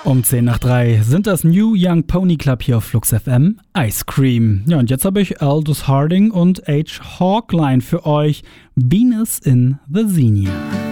Um 10 nach 3 sind das New Young Pony Club hier auf Flux FM, Ice Cream. Ja, und jetzt habe ich Aldous Harding und H. Hawkline für euch, Venus in the Xenia.